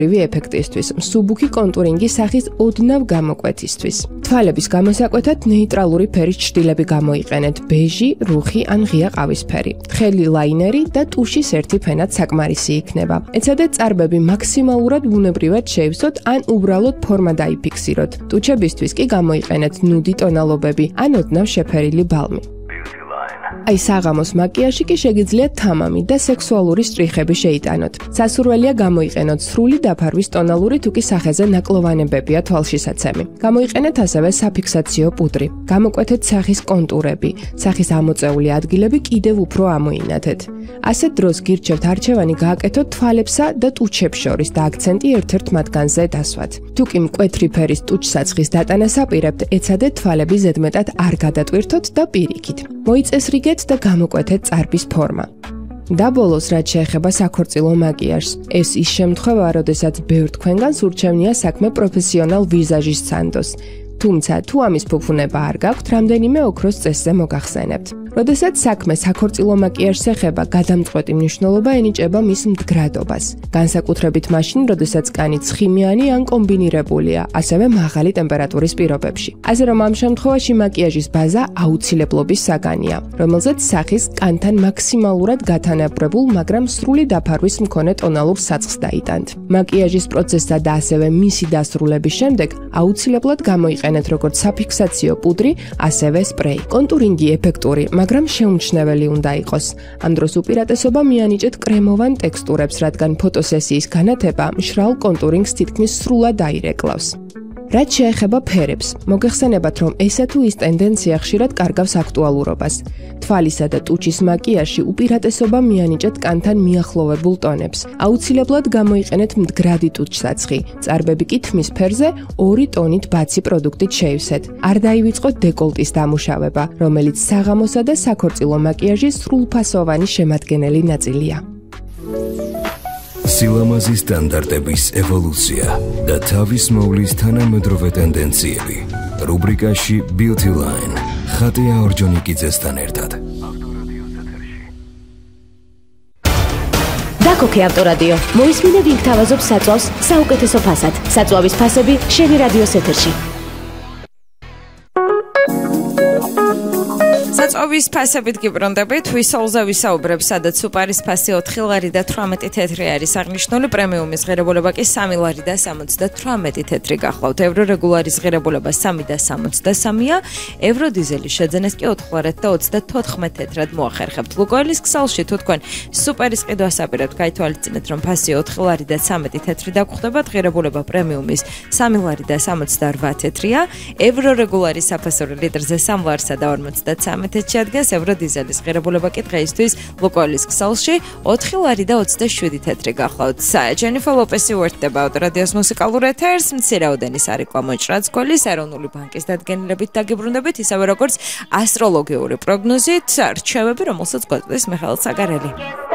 ეფექტისთვის, მსუბუქი კონტურინგი სახის ოდნავ გამოკვეთისთვის. თვალების გამოსაკვეთად ნეიტრალური ფერის ჩრდილები გამოიყენეთ: ბეჟი, რუხი ან ღია ყავისფერი. ხელი ლაინერი და ტუშის ერთი ფენად საკმარისი იქნება. ეცადეთ წარბები მაქსიმალურად ბუნებრივად შეივსოთ ან უბრალოდ ფორმა დაიფიქსიროთ. ტუჩებისთვის კი გამოიყენეთ ნუდი ტონალობები ან ოდნავ შეფერილი ბალმი. აი საღამოს მაკიაჟი კი შეგიძლიათ თამამი და სექსუალური შტრიხები შეიტანოთ. სასურველია გამოიყენოთ სრული დაფარვის ტონალური თუ კი სახეზე ნაკლოვანებებია თვალშისაცემი. გამოიყენეთ ასევე საფიქსაციო პუდრი. გამოკვეთეთ სახის კონტურები. სახის ამოწეული ადგილები კიდევ უფრო ამოინათეთ. ასეთ დროს გირჩევთ არჩევანი გააკეთოთ თვალებსა და ტუჩებს შორის და აქცენტი ერთ-ერთ მათგანზე დასვათ. თუ კი მკვეთრი ფერის ტუჩსაცხის დატანას აპირებთ, ეცადეთ თვალები ზედმეტად არ გადატვირთოთ და პირიქით. მოიწესრიგეთ და გამოკვეთეთ წარბის ფორმა. და ბოლოს, რაც შეეხება საქორწილო მაკიაჟს, ეს ის შემთხვევაა, როდესაც ბევრ თქვენგანს ურჩევნია საქმე პროფესიონალ ვიზაჟის სანდოს. თუმცა, თუ ამის ფუფუნება არ გაქვთ, რამდენიმე ოქროს წესზე მოგახსენებთ. როდესაც საქმე საქორწილო მაკიაჟს ეხება, გადამწყვეტი მნიშვნელობა ენიჭება მის მდგრადობას. განსაკუთრებით მაშინ, როდესაც კანი ცხიმიანი ან კომბინირებულია, ასევე მაღალი ტემპერატურის პირობებში. ასე რომ ამ შემთხვევაში მაკიაჟის ბაზა აუცილებლობის საგანია, რომელზეც სახის კანთან მაქსიმალურად გათანაბრებულ, მაგრამ სრული დაფარვის მქონე ტონალურ საწყს დაიტანთ. მაკიაჟის პროცესსა და ასევე მისი დასრულების შემდეგ აუცილებლად გამოიყენეთ როგორც საფიქსაციო პუდრი, ასევე სპრეი. კონტურინგი ეფექტური, მაგრამ შეუმჩნეველი უნდა იყოს. ამ დროს უპირატესობა მიანიჭეთ კრემოვან ტექსტურებს, რადგან ფოტოსესიის განათება მშრალ კონტურინგს თითქმის სრულად აირეკლავს. რაც შეეხება ფერებს, მოგეხსენებათ, რომ ესა თუ ის ტენდენცია ხშირად კარგავს აქტუალურობას. თვალისა და ტუჩის მაკიაჟში უპირატესობა მიანიჭეთ კანთან მიახლოვებულ ტონებს. აუცილებლად გამოიყენეთ მდგრადი ტუჩსაცხი. წარბები კი თმის ფერზე 2 ტონით ბაცი პროდუქტით შეივსეთ. არ დაივიწყოთ დეკოლტის დამუშავება, რომელიც საღამოსა და საქორწილო მაკიაჟის სრულფასოვანი შემადგენელი ნაწილია. სილამაზის სტანდარტების ევოლუცია და თავის მოვლის თანამედროვე ტენდენციები. რუბრიკაში Beauty Line. ხატია ორჯონიკიძესთან ერთად. დაკოქე ავტორადიო. მოისმინე ვინ გთავაზობს საწვავს საუკეთესო ფასად. საწვავის ფასები შენი რადიოს ეთერში. საწვავის ფასებით გიბრუნდებით, ვისოლზე ვისაუბრებ, სადაც სუპარის ფასი 4 ლარი და 18 თეთრი არის აღნიშნული, პრემიუმის ღირებულება კი 3 ლარი და 78 თეთრი გახლავთ. ევრო რეგულარის ღირებულება 3 და 63-ია, ევრო დიზელის შეძენეს კი 4 ლარად და 34 თეთრად მოახერხებთ. ლუკოილის ქსელში თუ თქვენ სუპარის ყიდვას აპირებთ, გაითვალისწინეთ, რომ ფასი 4 ლარი და 13 თეთრი დაგხვდებათ, ღირებულება პრემიუმის 3 ლარი და 68 თეთრია, ევრო რეგულარის საფასური litrze 3 ლარსა და 53 თეთრში ადგას, ევრო დიზელის ღირებულება კი დღეისთვის ლუკოილის ქსელში 4 ლარი და 27 თეთრი გახლავთ. ჯენიფერ ლოპესი უერთდება ავტორადიოს მუსიკალურ ეთერს, მცირეოდენი სარეკლამო ჭრაძგოლის ეროვნული ბანკის დადგენილებით დაგიბრუნდებით, ისევე როგორც ასტროლოგიური პროგნოზით, რჩევები, რომელსაც გვაწვდის მიხეილ საგარელი.